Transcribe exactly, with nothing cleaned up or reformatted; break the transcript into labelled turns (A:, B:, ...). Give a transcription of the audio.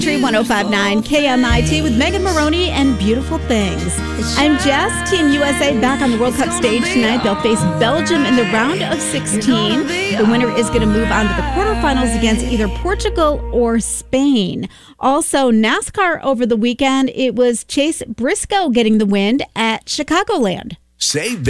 A: one oh five point nine K M I T with Megan Maroney and Beautiful Things. I'm Jess. Team U S A back on the World Cup stage tonight. They'll face Belgium in the round of sixteen. The winner is going to move on to the quarterfinals against either Portugal or Spain. Also, NASCAR over the weekend. It was Chase Briscoe getting the win at Chicagoland.
B: Save